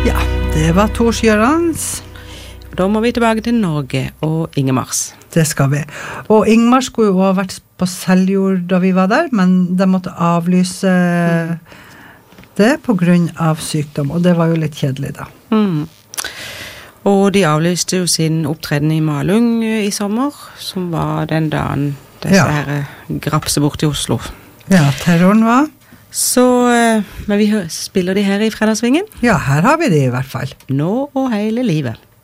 Ja, det var Torsjørans. Da må vi tilbake til Norge og Ingemars. Det skal vi. Og Ingmar skulle jo ha vært på Seljord da vi var der, men de måtte avlyse det på grunn av sykdom, og det var jo litt kjedelig da. Og de avlyste jo sin opptreden i Malung i sommer, som var den dagen disse her grapse bort i Oslo. Ja, terroren var. Så, men vi spiller de her i Fredagsvingen? Ja, her har vi de i hvert fall. Nå og hele livet.